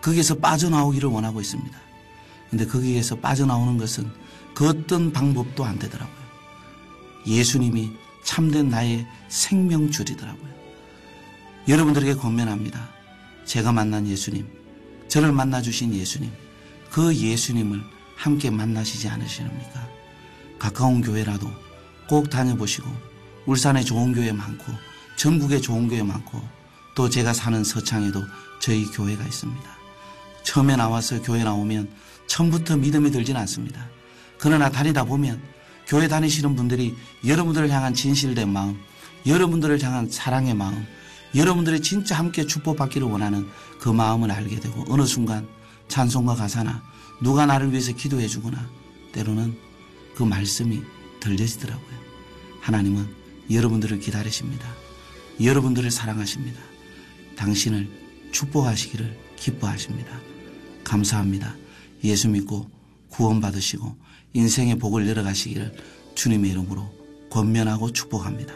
거기에서 빠져나오기를 원하고 있습니다. 근데 거기에서 빠져나오는 것은 그 어떤 방법도 안 되더라고요. 예수님이 참된 나의 생명줄이더라고요. 여러분들에게 권면합니다. 제가 만난 예수님, 저를 만나주신 예수님, 그 예수님을 함께 만나시지 않으십니까? 가까운 교회라도 꼭 다녀보시고, 울산에 좋은 교회 많고 전국에 좋은 교회 많고 또 제가 사는 서창에도 저희 교회가 있습니다. 처음에 나와서 교회 나오면 처음부터 믿음이 들지는 않습니다. 그러나 다니다 보면 교회 다니시는 분들이 여러분들을 향한 진실된 마음, 여러분들을 향한 사랑의 마음, 여러분들이 진짜 함께 축복받기를 원하는 그 마음을 알게 되고, 어느 순간 찬송가 가사나 누가 나를 위해서 기도해 주거나 때로는 그 말씀이 들려지더라고요. 하나님은 여러분들을 기다리십니다. 여러분들을 사랑하십니다. 당신을 축복하시기를 기뻐하십니다. 감사합니다. 예수 믿고 구원받으시고 인생의 복을 열어가시기를 주님의 이름으로 권면하고 축복합니다.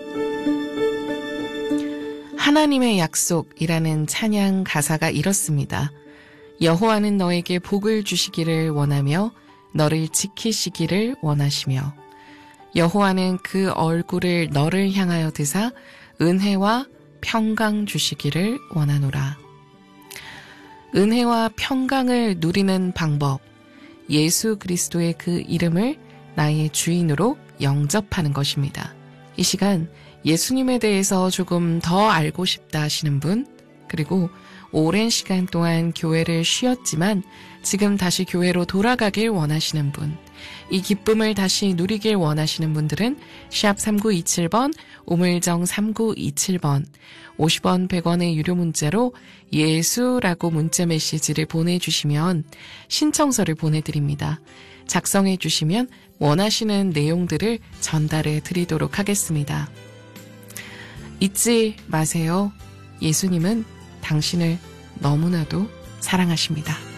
하나님의 약속이라는 찬양 가사가 이렇습니다. 여호와는 너에게 복을 주시기를 원하며 너를 지키시기를 원하시며, 여호와는 그 얼굴을 너를 향하여 드사 은혜와 평강 주시기를 원하노라. 은혜와 평강을 누리는 방법, 예수 그리스도의 그 이름을 나의 주인으로 영접하는 것입니다. 이 시간 예수님에 대해서 조금 더 알고 싶다 하시는 분, 그리고 오랜 시간 동안 교회를 쉬었지만 지금 다시 교회로 돌아가길 원하시는 분, 이 기쁨을 다시 누리길 원하시는 분들은 샵 3927번, 우물정 3927번, 50원 100원의 유료 문자로 예수라고 문자 메시지를 보내주시면 신청서를 보내드립니다. 작성해 주시면 원하시는 내용들을 전달해 드리도록 하겠습니다. 잊지 마세요. 예수님은 당신을 너무나도 사랑하십니다.